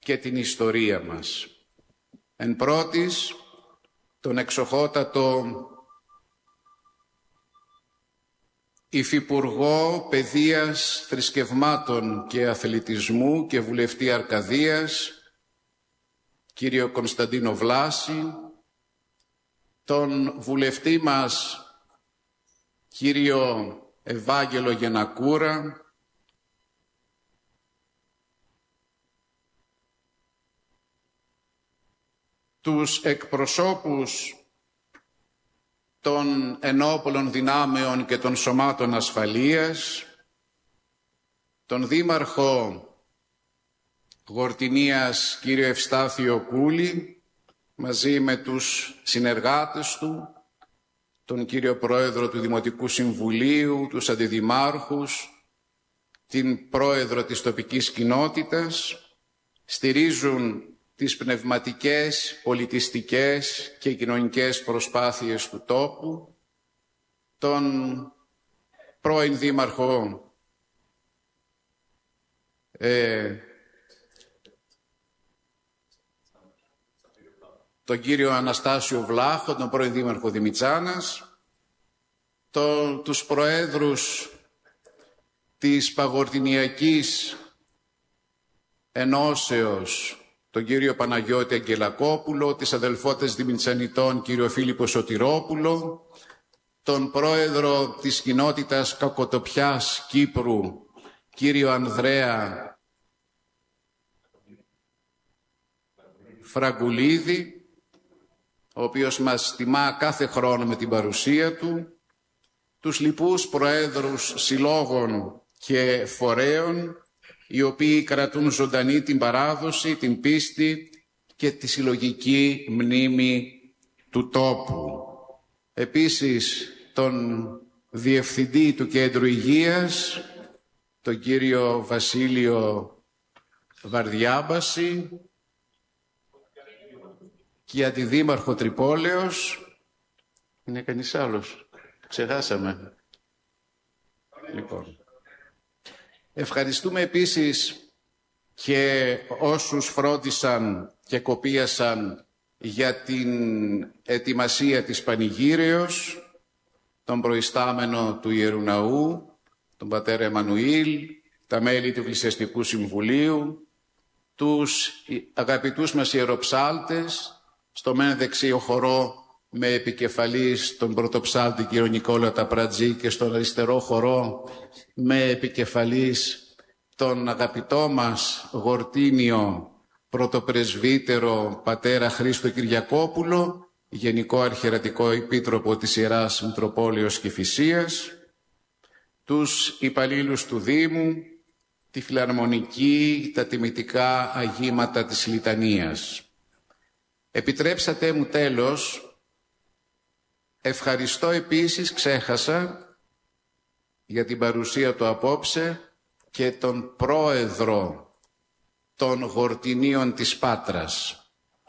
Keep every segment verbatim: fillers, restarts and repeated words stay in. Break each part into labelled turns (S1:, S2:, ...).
S1: και την ιστορία μας. Εν πρώτης, τον εξοχότατο Υφυπουργό Παιδείας, Θρησκευμάτων και Αθλητισμού και Βουλευτή Αρκαδίας, κύριο Κωνσταντίνο Βλάση, τον βουλευτή μας, κύριο Ευάγγελο Γεννακούρα, τους εκπροσώπους των ενόπλων δυνάμεων και των σωμάτων ασφαλείας, τον δήμαρχο Γορτινίας κύριο Ευστάθιο Κούλη, μαζί με τους συνεργάτες του, τον κύριο Πρόεδρο του Δημοτικού Συμβουλίου, τους αντιδημάρχους, την Πρόεδρο της τοπικής κοινότητας, στηρίζουν τις πνευματικές, πολιτιστικές και κοινωνικές προσπάθειες του τόπου, τον πρώην δήμαρχο ε, τον κύριο Αναστάσιο Βλάχο, τον πρώην δήμαρχο Δημητσάνας, τον, τους προέδρους της Παγορτινιακής Ενώσεως, τον κύριο Παναγιώτη Αγγελακόπουλο, τις αδελφότες Δημητσανιτών κύριο Φίλιππο Σωτηρόπουλο, τον πρόεδρο της κοινότητας Κακοτοπιάς Κύπρου κύριο Ανδρέα Φραγκουλίδη, ο οποίος μας τιμά κάθε χρόνο με την παρουσία του, τους λοιπούς προέδρους συλλόγων και φορέων, οι οποίοι κρατούν ζωντανή την παράδοση, την πίστη και τη συλλογική μνήμη του τόπου. Επίσης, τον Διευθυντή του Κέντρου Υγείας, τον κύριο Βασίλειο Βαρδιάμπαση, και αντιδήμαρχο Τρυπόλεως. Είναι κανείς άλλος? Ξεχάσαμε. Λοιπόν. Ευχαριστούμε επίσης και όσους φρόντισαν και κοπίασαν για την ετοιμασία της Πανηγύρεως, τον προϊστάμενο του Ιερού Ναού, τον πατέρα Εμμανουήλ, τα μέλη του Εκκλησιαστικού Συμβουλίου, τους αγαπητούς μας ιεροψάλτες, στο μεν δεξιό χορό με επικεφαλής τον πρωτοψάλτη κύριο Νικόλα Ταπρατζή και στον αριστερό χορό με επικεφαλής τον αγαπητό μας Γορτίνιο πρωτοπρεσβύτερο πατέρα Χρήστο Κυριακόπουλο, Γενικό Αρχιερατικό Επίτροπο της Ιεράς Μητροπόλεως Κηφισίας, τους υπαλλήλους του Δήμου, τη φιλαρμονική, τα τιμητικά αγήματα της Λιτανίας. Επιτρέψατε μου τέλος, ευχαριστώ επίσης, ξέχασα, για την παρουσία του απόψε και τον πρόεδρο των Γορτινίων της Πάτρας,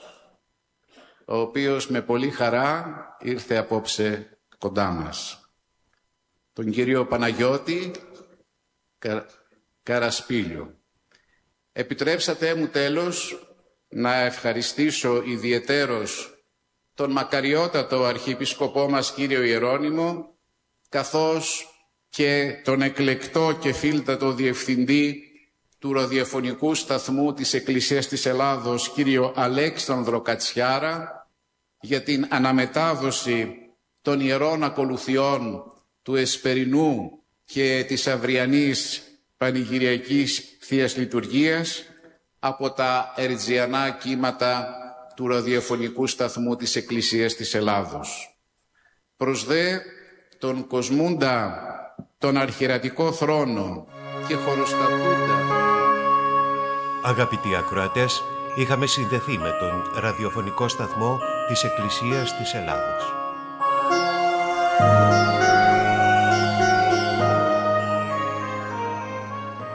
S1: ο οποίος με πολύ χαρά ήρθε απόψε κοντά μας. Τον κύριο Παναγιώτη Κα... Καρασπίλιο. Επιτρέψατε μου τέλος να ευχαριστήσω ιδιαιτέρως τον μακαριότατο Αρχιεπισκοπό μας κύριο Ιερώνυμο, καθώς και τον εκλεκτό και φίλτατο Διευθυντή του ροδιοφωνικού σταθμού της Εκκλησίας της Ελλάδος, κύριο Αλέξανδρο Κατσιάρα, για την αναμετάδοση των Ιερών Ακολουθιών του Εσπερινού και της Αυριανής Πανηγυριακής Θείας Λειτουργίας από τα ερτζιανά κύματα του ροδιοφωνικού σταθμού της Εκκλησίας της Ελλάδος. Προς δε τον Κοσμούντα, τον αρχιερατικό θρόνο και χωροστατούντα.
S2: Αγαπητοί ακροατές, είχαμε συνδεθεί με τον ραδιοφωνικό σταθμό της Εκκλησίας της Ελλάδος.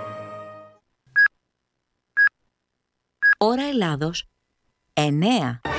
S3: Ώρα Ελλάδος, εννέα.